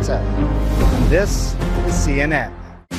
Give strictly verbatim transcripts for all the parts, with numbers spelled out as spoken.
This is C N N.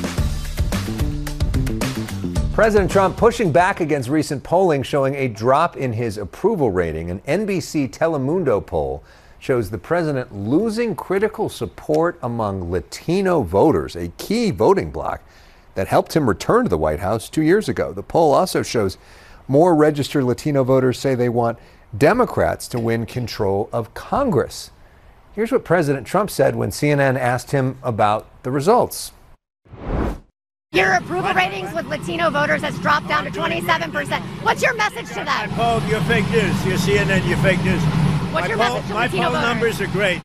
President Trump pushing back against recent polling showing a drop in his approval rating. An N B C Telemundo poll shows the president losing critical support among Latino voters, a key voting bloc that helped him return to the White House two years ago. The poll also shows more registered Latino voters say they want Democrats to win control of Congress. Here's what President Trump said when C N N asked him about the results. Your approval ratings with Latino voters has dropped down to twenty-seven percent. What's your message to them? My poll, you're fake news. You're C N N, you're fake news. What's my your poll, message to my Latino poll voters? numbers are great.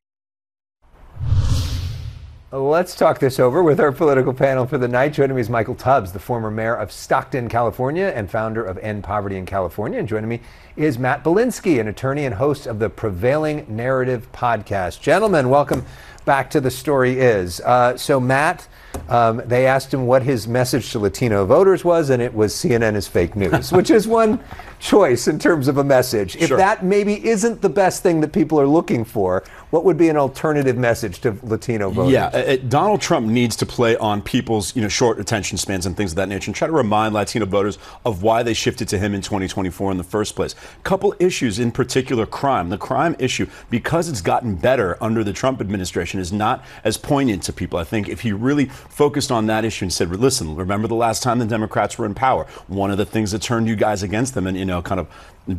Let's talk this over with our political panel for the night. Joining me is Michael Tubbs, the former mayor of Stockton, California, and founder of End Poverty in California. And joining me is Matt Belinsky, an attorney and host of the Prevailing Narrative podcast. Gentlemen, welcome back to The Story Is. Uh, so, Matt, um, they asked him what his message to Latino voters was, and it was C N N is fake news, which is one choice in terms of a message. If Sure. that maybe isn't the best thing that people are looking for, what would be an alternative message to Latino voters? Yeah, uh, Donald Trump needs to play on people's, you know, short attention spans and things of that nature, and try to remind Latino voters of why they shifted to him in twenty twenty-four in the first place. Couple issues, in particular, crime. The crime issue, because it's gotten better under the Trump administration, is not as poignant to people. I think if he really focused on that issue and said, "Listen, remember the last time the Democrats were in power? One of the things that turned you guys against them, and you know, kind of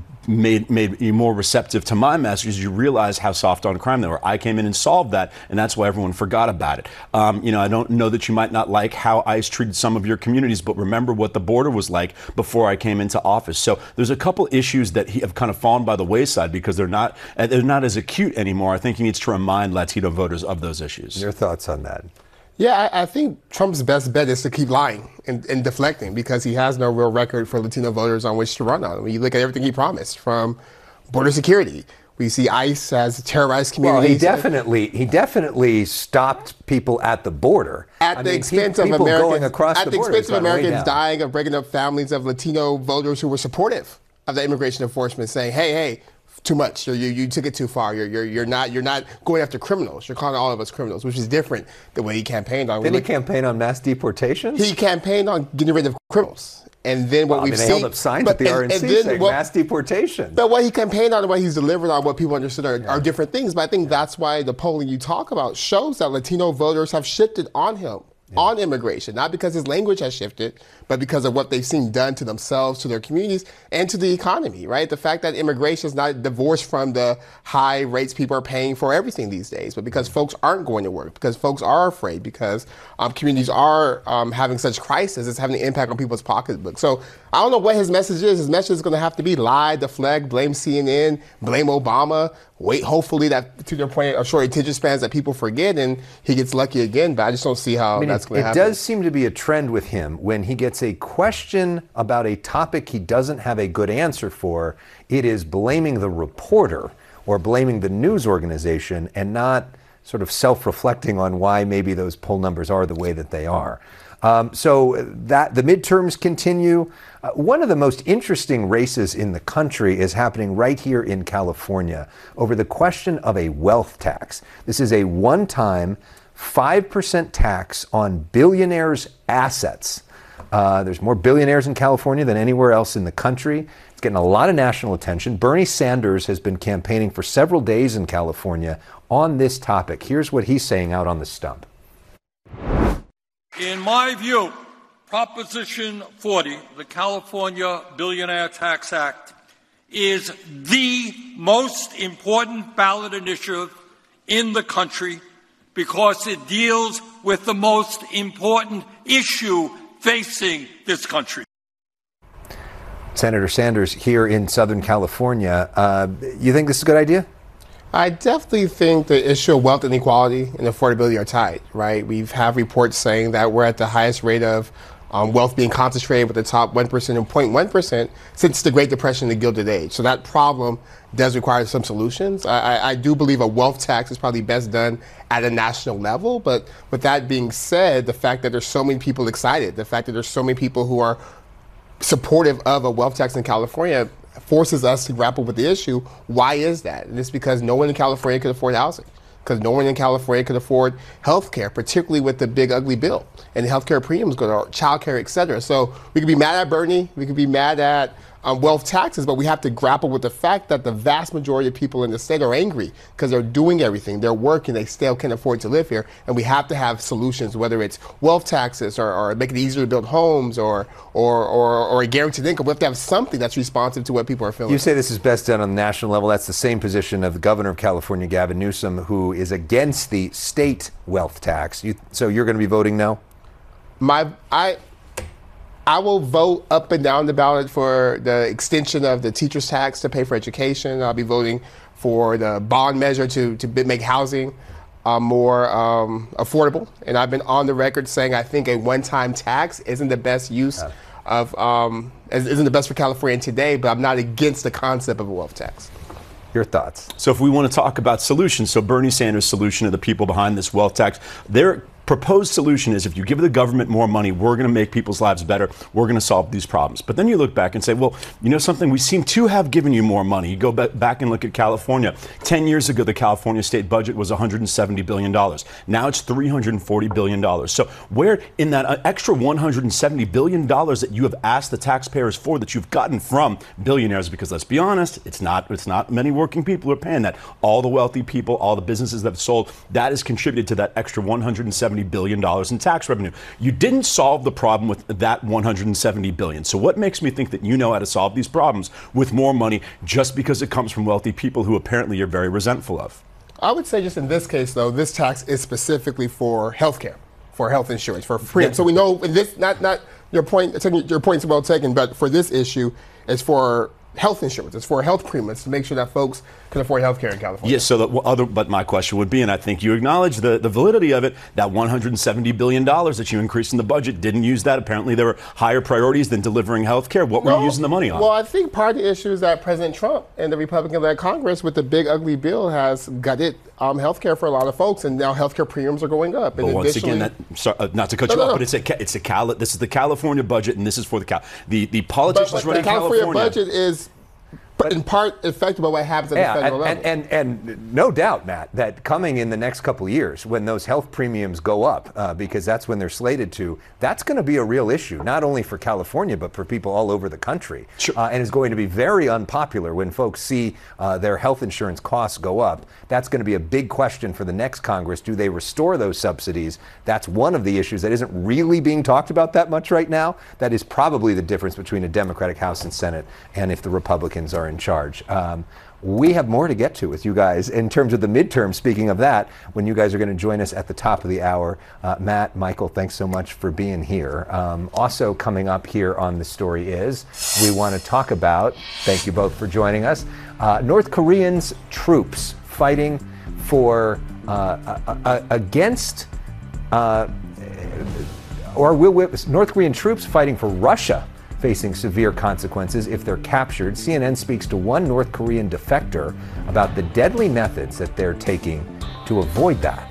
made made you more receptive to my message, is you realize how soft on crime they were. I came in and solved that, and that's why everyone forgot about it. Um, you know, I don't know that you might not like how ICE treated some of your communities, but remember what the border was like before I came into office." So there's a couple issues that have kind of fallen by the wayside because they're not they're not as acute anymore. I think he needs to remind Latino voters of those issues. Your thoughts on that? Yeah, I, I think Trump's best bet is to keep lying and, and deflecting, because he has no real record for Latino voters on which to run on. When you look at everything he promised, from border security, we see ICE has terrorized communities. Well, he definitely he definitely stopped people at the border at I the mean, expense pe- of people Americans. going across at the, the border. expense of It's gone way Americans down. dying, of breaking up families of Latino voters who were supportive of the immigration enforcement, saying, "Hey, hey, too much. You, you, you took it too far. You're, you're, you're not, you're not going after criminals. You're calling all of us criminals," which is different the way he campaigned on. Did he campaign on mass deportations? He campaigned on getting rid of criminals. And then what well, we've I mean, they seen, held up signs but, at the and, R N C and then saying what, mass deportation. But what he campaigned on and what he's delivered on, what people understood are, yeah. are different things. But I think yeah. that's why the polling you talk about shows that Latino voters have shifted on him. Yeah. On immigration, not because his language has shifted, but because of what they've seen done to themselves, to their communities, and to the economy, right? The fact that immigration is not divorced from the high rates people are paying for everything these days, but because folks aren't going to work, because folks are afraid, because um, communities are um, having such crisis, it's having an impact on people's pocketbooks. So I don't know what his message is. His message is going to have to be lie, deflect, blame C N N, blame Obama, wait, hopefully that, to their point, of short attention spans that people forget, and he gets lucky again, but I just don't see how I mean, that's going to happen. It does seem to be a trend with him when he gets a question about a topic he doesn't have a good answer for, it is blaming the reporter or blaming the news organization and not sort of self-reflecting on why maybe those poll numbers are the way that they are. Um, so that the midterms continue. Uh, one of the most interesting races in the country is happening right here in California over the question of a wealth tax. This is a one-time five percent tax on billionaires' assets. Uh, there's more billionaires in California than anywhere else in the country. It's getting a lot of national attention. Bernie Sanders has been campaigning for several days in California on this topic. Here's what he's saying out on the stump. In my view, Proposition forty, the California Billionaire Tax Act, is the most important ballot initiative in the country because it deals with the most important issue facing this country. Senator Sanders here in Southern California. Uh, you think this is a good idea? I definitely think the issue of wealth inequality and affordability are tied, right? We've have reports saying that we're at the highest rate of um, wealth being concentrated with the top one percent and zero point one percent since the Great Depression and the Gilded Age. So that problem does require some solutions. I, I, I do believe a wealth tax is probably best done at a national level. But with that being said, the fact that there's so many people excited, the fact that there's so many people who are supportive of a wealth tax in California forces us to grapple with the issue. Why is that? And it's because no one in California can afford housing. because no one in California could afford health care, particularly with the big ugly bill and the health care premiums go to child care, et cetera. So we could be mad at Bernie, we could be mad at um, wealth taxes, but we have to grapple with the fact that the vast majority of people in the state are angry because they're doing everything, they're working, they still can't afford to live here, and we have to have solutions, whether it's wealth taxes or, or make it easier to build homes or, or, or, or a guaranteed income. We have to have something that's responsive to what people are feeling. You say this is best done on the national level. That's the same position of the governor of California, Gavin Newsom, who is against the state wealth tax. You, so you're going to be voting no? My, I, I will vote up and down the ballot for the extension of the teacher's tax to pay for education. I'll be voting for the bond measure to, to make housing uh, more um, affordable. And I've been on the record saying I think a one-time tax isn't the best use yeah. of, um, isn't the best for California today, but I'm not against the concept of a wealth tax. Your thoughts? So if we want to talk about solutions, so Bernie Sanders' solution to the people behind this wealth tax, they're proposed solution is if you give the government more money, we're going to make people's lives better. We're going to solve these problems. But then you look back and say, well, you know something? We seem to have given you more money. You go back and look at California. Ten years ago, the California state budget was one hundred seventy billion dollars. Now it's three hundred forty billion dollars. So where in that extra one hundred seventy billion dollars that you have asked the taxpayers for, that you've gotten from billionaires, because let's be honest, it's not, it's not many working people who are paying that. All the wealthy people, all the businesses that have sold, that has contributed to that extra one hundred seventy billion dollars in tax revenue. You didn't solve the problem with that one hundred seventy billion dollars. So what makes me think that you know how to solve these problems with more money just because it comes from wealthy people who apparently you're very resentful of? I would say just in this case, though, this tax is specifically for health care, for health insurance, for free. Yeah. So we know in this, not, not your point, your point's well taken, but for this issue, it's for health insurance. It's for health premiums to make sure that folks can afford health care in California. Yes, so the other, but my question would be, and I think you acknowledge the, the validity of it, that one hundred seventy billion dollars that you increased in the budget, didn't use that. Apparently there were higher priorities than delivering health care. What were no, you using the money on? Well, I think part of the issue is that President Trump and the Republican-led Congress with the big ugly bill has gutted um, health care for a lot of folks, and now health care premiums are going up. But and once again, that, sorry, uh, not to cut no, you no, off, no. but it's a, it's a Cal, this is the California budget, and this is for the Cal, the, the politicians but, but running the California. California. budget is But in part affected by what happens at yeah, the federal and, level. And, and, and no doubt, Matt, that coming in the next couple of years, when those health premiums go up, uh, because that's when they're slated to, that's going to be a real issue, not only for California, but for people all over the country. Sure. Uh, and is going to be very unpopular when folks see uh, their health insurance costs go up. That's going to be a big question for the next Congress. Do they restore those subsidies? That's one of the issues that isn't really being talked about that much right now. That is probably the difference between a Democratic House and Senate and if the Republicans are in charge. Um, we have more to get to with you guys in terms of the midterm. Speaking of that, when you guys are going to join us at the top of the hour. Uh, Matt, Michael, thanks so much for being here. Um, also coming up here on The Story Is, we want to talk about, thank you both for joining us, uh, North Koreans troops fighting for, uh, uh, uh, against, uh, or will witness North Korean troops fighting for Russia, facing severe consequences if they're captured. C N N speaks to one North Korean defector about the deadly methods that they're taking to avoid that.